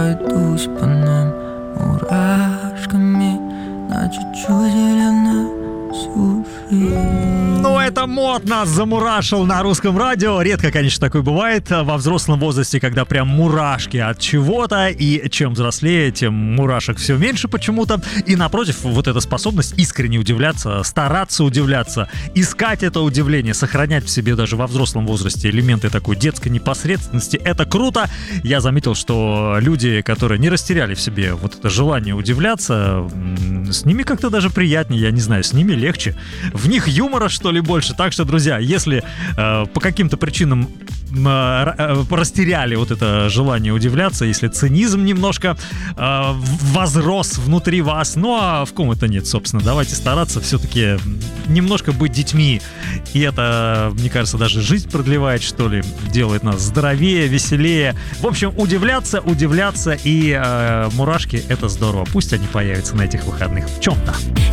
пройдусь по нам мурашками на чуть-чуть зеленой суши. Ну, это модно, замурашил на русском радио. Редко, конечно, такое бывает во взрослом возрасте, когда прям мурашки от чего-то, и чем взрослее, тем мурашек все меньше почему-то. И напротив, вот эта способность искренне удивляться, стараться удивляться, искать это удивление, сохранять в себе даже во взрослом возрасте элементы такой детской непосредственности, это круто. Я заметил, что люди, которые не растеряли в себе вот это желание удивляться, с ними как-то даже приятнее, я не знаю, с ними легче. В них юмора, что ли, больше. Так что, друзья, если по каким-то причинам растеряли вот это желание удивляться, если цинизм немножко возрос внутри вас, ну а в ком это нет, собственно, давайте стараться все-таки немножко быть детьми. И это, мне кажется, даже жизнь продлевает, что ли, делает нас здоровее, веселее. В общем, удивляться и мурашки — это здорово. Пусть они появятся на этих выходных в чем-то.